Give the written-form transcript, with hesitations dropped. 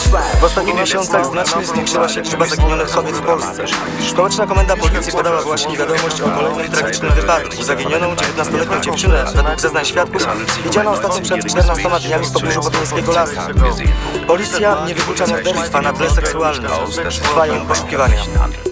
W ostatnich miesiącach znacznie zwiększyła się liczba zaginionych kobiet w Polsce. Stołeczna Komenda Policji podała właśnie wiadomość o kolejnym tragicznym wypadku. Zaginioną 19-letnią dziewczynę, według zeznań świadków, widziano ostatnio przed 14 dniami w pobliżu Botyńskiego Lasu. Policja nie wyklucza morderstwa na tle seksualnym. Trwają poszukiwania.